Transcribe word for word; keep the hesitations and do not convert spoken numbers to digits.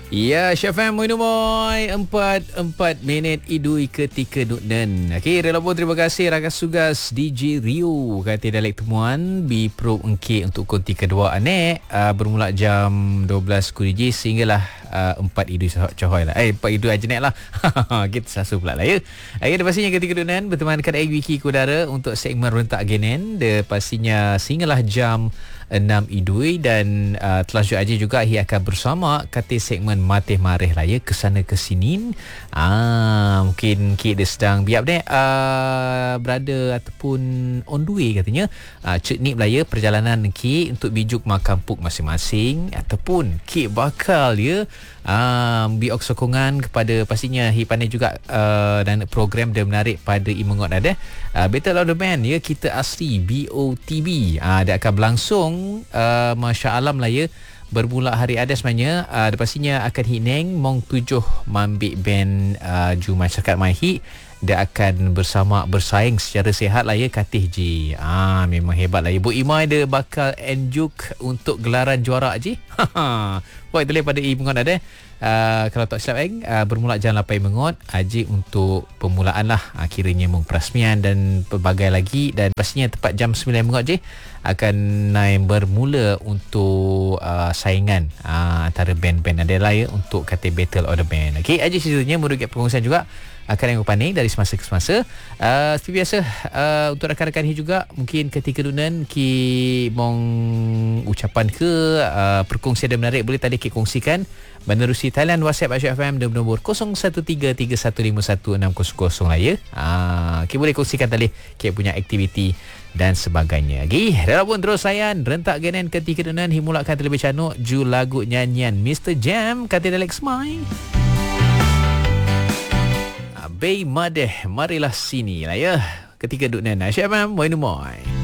Ya, Syafam Moinomoy empat empat minit idui ketika Nuknen. Okey, relapun terima kasih rakan sugas D J Rio kata dalek temuan bi pro engke untuk konti kedua anek uh, bermula jam dua belas D J sehinggalah uh, empat idui cohoy lah. Eh empat idui ajenek lah. Kita sasu pula lah ya. Okey, pastinya ketika Nuknen bertemankan Wiki Kudara untuk segmen rentak genen. De pastinya sehinggalah jam enam idui dan uh, telah aja juga ia akan bersama kata segmen Mateh Mareh lah ya kesana kesini. Ah mungkin kita sedang biap deh uh, berada ataupun on the way katanya. Uh, cek ni lah ya perjalanan ki untuk bijuk makampuk masing-masing ataupun ki bakal ya uh, biok sokongan kepada pastinya hi pandai juga uh, dan program dia menarik pada imengot ada. Uh, Battle of the Band ya kita asli B O T B. Ah uh, dia akan berlangsung Uh, Masya Allah lah ya bermula hari ada sebenarnya uh, pastinya akan hineng mong tujuh mambik band uh, Ju Masyarakat Mahi dia akan bersama bersaing secara sihat lah ya Katih Ji. Ah memang hebat lah ya. Bu Imai dia bakal enjuk untuk gelaran juara Ji. Buat itu pada I mengot ada. Uh, kalau tak silap eh, uh, bermula jam lapan mengot Aji untuk permulaan lah akhirnya mung perasmian dan pelbagai lagi dan pastinya tepat jam sembilan mengot je akan naik bermula untuk uh, saingan uh, antara band-band ada lah ya untuk kata Battle of the Band. Okey, Aji ceritanya merugikan pengurusan juga akan yang panik dari semasa ke semasa. Uh, seperti biasa uh, untuk rakan-rakan ini juga mungkin ketika dunan ki mong ucapan ke uh, perkongsian dan menarik boleh tadi ki kongsikan menerusi talian WhatsApp Asyik F M dengan nombor kosong satu tiga tiga satu lima satu enam kosong kosong lah ya. Ah, ki boleh kongsikan tadi ki punya aktiviti dan sebagainya. Okey, dah pun terus layan rentak genen ketika dunan himulakan terlebih canuk ju lagu nyanyian Mister Jam kata Alex Mai. Bay Madeh, marilah sini lah ya. Ketika duduk nana Asyik F M, Moinomoy.